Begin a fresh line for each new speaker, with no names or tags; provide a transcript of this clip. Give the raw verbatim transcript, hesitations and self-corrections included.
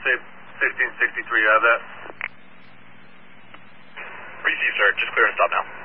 Interstate fifteen sixty-three, you have that?
Received, sir. Just clear and stop now.